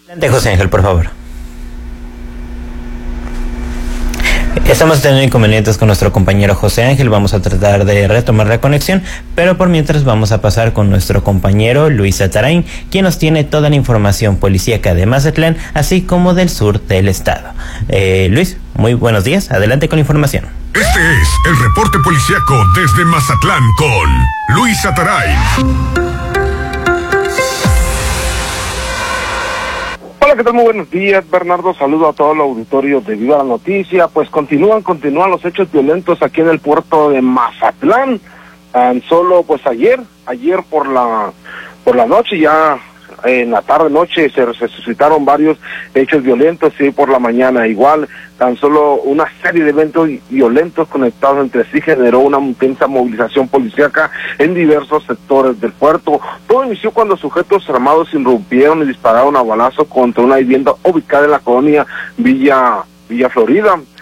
De José Ángel, por favor. Estamos teniendo inconvenientes con nuestro compañero José Ángel, vamos a tratar de retomar la conexión, pero por mientras vamos a pasar con nuestro compañero Luis Atarain, quien nos tiene toda la información policíaca de Mazatlán, así como del sur del estado. Luis, muy buenos días, adelante con la información. Este es el reporte policíaco desde Mazatlán con Luis Atarain. Hola, ¿qué tal? Muy buenos días, Bernardo. Saludo a todo el auditorio de Viva la Noticia. Pues continúan los hechos violentos aquí en el puerto de Mazatlán. Tan solo, pues ayer por la noche, ya en la tarde-noche se suscitaron varios hechos violentos, y por la mañana igual. Tan solo una serie de eventos violentos conectados entre sí generó una intensa movilización policíaca en diversos sectores del puerto. Todo inició cuando sujetos armados irrumpieron y dispararon a balazo contra una vivienda ubicada en la colonia Villa Florida.